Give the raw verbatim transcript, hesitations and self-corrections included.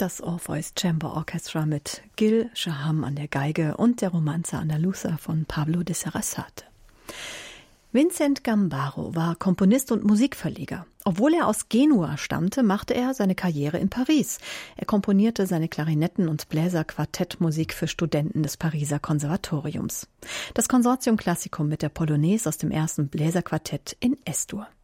das Orpheus Chamber Orchestra mit Gil Shaham an der Geige und der Romanza Andaluza von Pablo de Sarasate. Vincent Gambaro war Komponist und Musikverleger. Obwohl er aus Genua stammte, machte er seine Karriere in Paris. Er komponierte seine Klarinetten- und Bläser-Quartettmusik für Studenten des Pariser Konservatoriums. Das Consortium Classicum mit der Polonaise aus dem ersten Bläserquartett in Es-Dur.